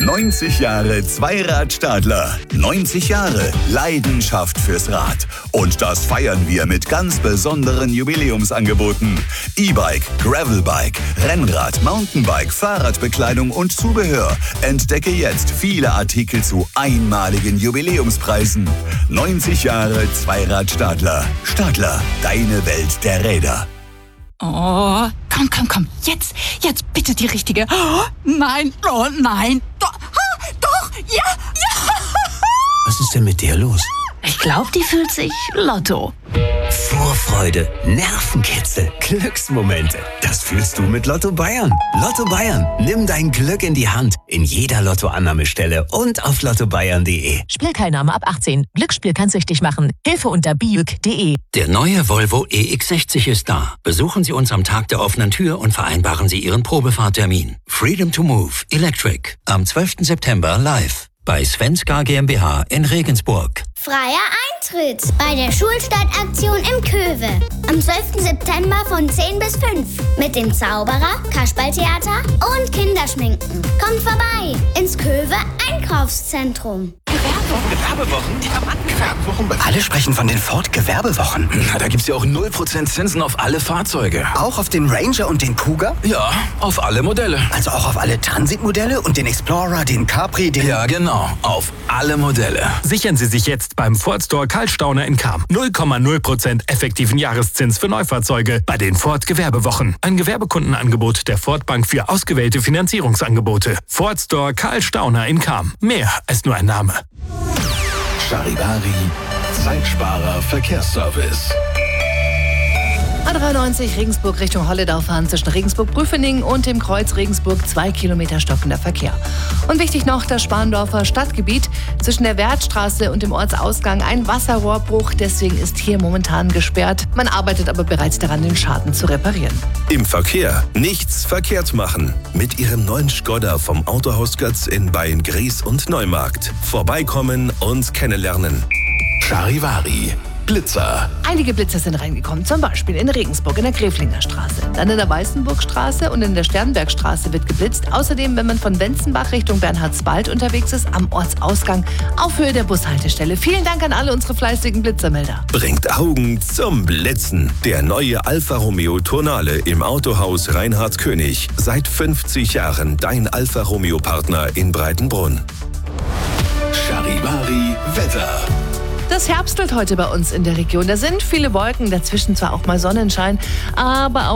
90 Jahre Zweirad-Stadler. 90 Jahre Leidenschaft fürs Rad. Und das feiern wir mit ganz besonderen Jubiläumsangeboten. E-Bike, Gravelbike, Rennrad, Mountainbike, Fahrradbekleidung und Zubehör. Entdecke jetzt viele Artikel zu einmaligen Jubiläumspreisen. 90 Jahre Zweirad-Stadler. Stadler, deine Welt der Räder. Oh, komm. Jetzt bitte die richtige. Oh, nein. Doch, ja. Was ist denn mit der los? Ich glaube, die fühlt sich Lotto. Vorfreude, Nervenkitzel, Glücksmomente. Das fühlst du mit Lotto Bayern. Lotto Bayern, nimm dein Glück in die Hand. In jeder Lottoannahmestelle und auf lottobayern.de. Spielteilnahme ab 18. Glücksspiel kann süchtig machen. Hilfe unter biüg.de. Der neue Volvo EX60 ist da. Besuchen Sie uns am Tag der offenen Tür und vereinbaren Sie Ihren Probefahrttermin. Freedom to Move Electric. Am 12. September live. Bei Svenska GmbH in Regensburg. Freier Eintritt bei der Schulstadtaktion im Köwe. Am 12. September von 10 bis 5. Mit dem Zauberer, Kasperltheater und Kinderschminken. Kommt vorbei ins Köwe Einkaufszentrum. Gewerbewochen? Gewerbewochen? Alle sprechen von den Ford Gewerbewochen. Na, da gibt's ja auch 0% Zinsen auf alle Fahrzeuge. Auch auf den Ranger und den Kuga? Ja, auf alle Modelle. Also auch auf alle Transitmodelle und den Explorer, den Capri, den... Ja, genau. Auf alle Modelle. Sichern Sie sich jetzt beim Ford Store Karlstauner in Cham. 0,0% effektiven Jahreszins für Neufahrzeuge bei den Ford Gewerbewochen. Ein Gewerbekundenangebot der Ford Bank für ausgewählte Finanzierungsangebote. Ford Store Karlstauner in Cham. Mehr als nur ein Name. Charivari, Zeitsparer Verkehrsservice. A93 Regensburg Richtung Holledau fahren zwischen Regensburg-Prüfening und dem Kreuz Regensburg 2 Kilometer stockender Verkehr. Und wichtig noch, das Spandorfer Stadtgebiet zwischen der Wertstraße und dem Ortsausgang ein Wasserrohrbruch. Deswegen ist hier momentan gesperrt. Man arbeitet aber bereits daran, den Schaden zu reparieren. Im Verkehr nichts verkehrt machen. Mit Ihrem neuen Skoda vom Autohaus Götz in Beyen-Gries und Neumarkt. Vorbeikommen und kennenlernen. Charivari, Blitzer. Einige Blitzer sind reingekommen, zum Beispiel in Regensburg in der Gräflinger Straße. Dann in der Weißenburgstraße und in der Sternbergstraße wird geblitzt. Außerdem, wenn man von Wenzenbach Richtung Bernhardswald unterwegs ist, am Ortsausgang auf Höhe der Bushaltestelle. Vielen Dank an alle unsere fleißigen Blitzermelder. Bringt Augen zum Blitzen. Der neue Alfa Romeo Tonale im Autohaus Reinhard König. Seit 50 Jahren dein Alfa Romeo Partner in Breitenbrunn. Charivari, Wetter. Das herbstelt heute bei uns in der Region. Da sind viele Wolken, dazwischen zwar auch mal Sonnenschein, aber auch